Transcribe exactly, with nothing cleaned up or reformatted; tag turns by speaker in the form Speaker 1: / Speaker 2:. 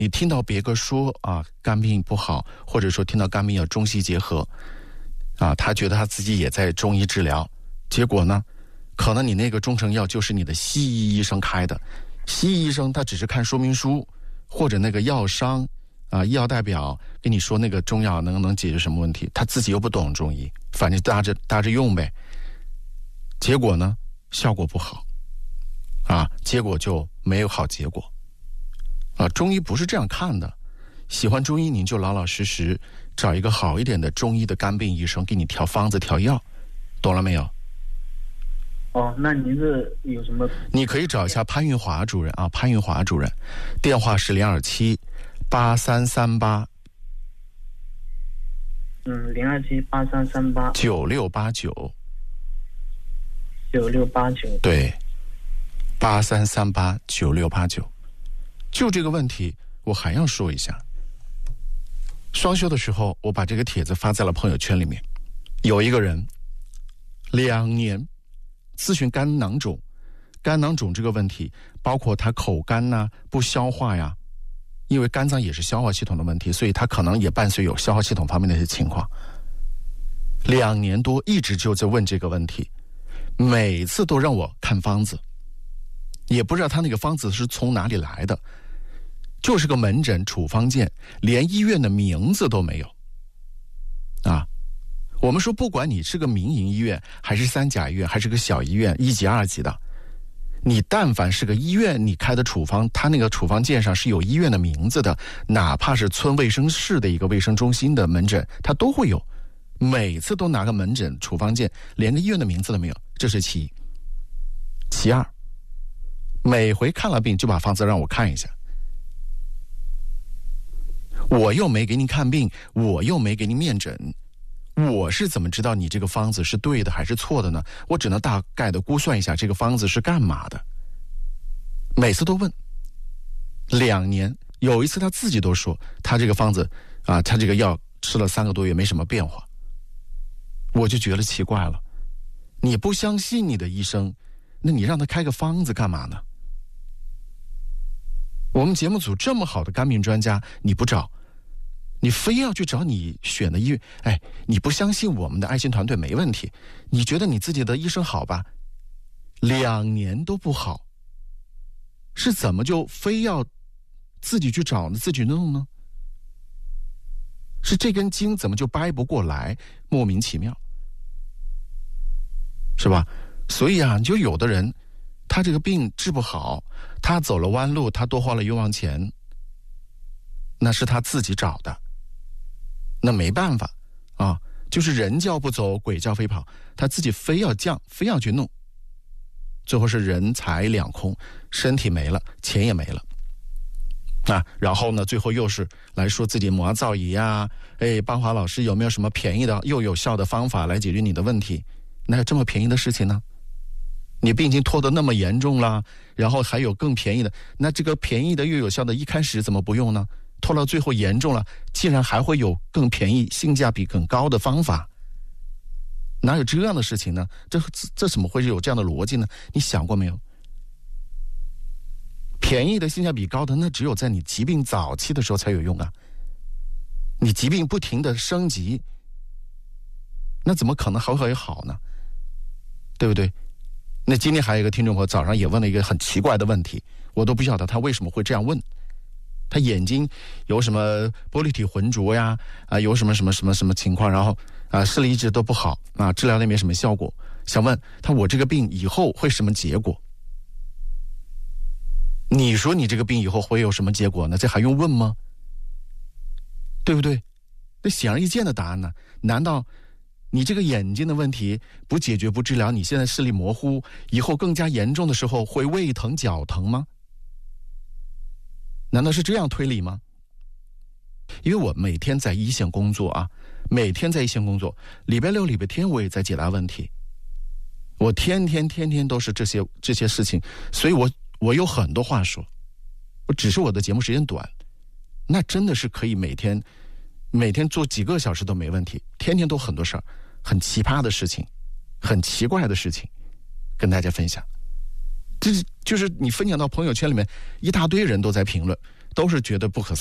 Speaker 1: 你听到别个说啊肝病不好，或者说听到肝病要中西结合啊，他觉得他自己也在中医治疗，结果呢可能你那个中成药就是你的西医医生开的，西医医生他只是看说明书或者那个药商啊医药代表跟你说那个中药能能解决什么问题，他自己又不懂中医，反正搭着搭着用呗，结果呢效果不好啊，结果就没有好结果啊。中医不是这样看的，喜欢中医您就老老实实找一个好一点的中医的肝病医生给你调方子调药，懂了没有？
Speaker 2: 哦，那您是有什么？
Speaker 1: 你可以找一下潘运华主任啊，潘运华主任，电话是零二七八三三八，
Speaker 2: 嗯，零二七八三三八
Speaker 1: 九六八九，
Speaker 2: 九六八九，
Speaker 1: 对，八三三八九六八九。就这个问题，我还要说一下。双休的时候，我把这个帖子发在了朋友圈里面，有一个人两年咨询肝囊肿，肝囊肿这个问题，包括他口干呐、啊、不消化呀，因为肝脏也是消化系统的问题，所以他可能也伴随有消化系统方面的一些情况。两年多一直就在问这个问题，每次都让我看方子，也不知道他那个方子是从哪里来的，就是个门诊处方笺，连医院的名字都没有啊。我们说不管你是个民营医院还是三甲医院还是个小医院一级二级的，你但凡是个医院你开的处方，他那个处方笺上是有医院的名字的，哪怕是村卫生室的一个卫生中心的门诊他都会有，每次都拿个门诊处方笺连个医院的名字都没有，这是其一。其二，每回看了病就把方子让我看一下，我又没给你看病，我又没给你面诊，我是怎么知道你这个方子是对的还是错的呢？我只能大概的估算一下这个方子是干嘛的。每次都问，两年，有一次他自己都说他这个方子啊，他这个药吃了三个多月没什么变化，我就觉得奇怪了。你不相信你的医生，那你让他开个方子干嘛呢？我们节目组这么好的肝病专家你不找，你非要去找你选的医院，哎，你不相信我们的爱心团队没问题，你觉得你自己的医生好吧？两年都不好，是怎么就非要自己去找呢？自己弄呢？是这根筋怎么就掰不过来？莫名其妙，是吧？所以啊，就有的人他这个病治不好，他走了弯路，他多花了冤枉钱，那是他自己找的，那没办法啊，就是人叫不走鬼叫飞跑，他自己非要犟，非要去弄，最后是人财两空，身体没了，钱也没了啊。然后呢，最后又是来说自己磨造诣啊，哎，邦华老师有没有什么便宜的又有效的方法来解决你的问题？哪有这么便宜的事情呢？你病情拖得那么严重了，然后还有更便宜的，那这个便宜的又有效的一开始怎么不用呢？拖到最后严重了，竟然还会有更便宜性价比更高的方法，哪有这样的事情呢？这这怎么会有这样的逻辑呢？你想过没有？便宜的性价比高的，那只有在你疾病早期的时候才有用啊，你疾病不停的升级，那怎么可能还会好呢？对不对？那今天还有一个听众朋友早上也问了一个很奇怪的问题，我都不晓得他为什么会这样问。他眼睛有什么玻璃体浑浊呀，啊，有什么什么什么什么情况，然后啊视力一直都不好啊，治疗也没什么效果，想问他我这个病以后会什么结果？你说你这个病以后会有什么结果呢？这还用问吗？对不对？那显而易见的答案呢？难道你这个眼睛的问题不解决不治疗，你现在视力模糊，以后更加严重的时候会胃疼脚疼吗？难道是这样推理吗？因为我每天在一线工作啊，每天在一线工作，礼拜六礼拜天我也在解答问题，我天天天天都是这些这些事情，所以我我有很多话说，我只是我的节目时间短，那真的是可以每天每天做几个小时都没问题，天天都很多事儿，很奇葩的事情，很奇怪的事情跟大家分享。这就是你分享到朋友圈里面，一大堆人都在评论， 都是觉得不可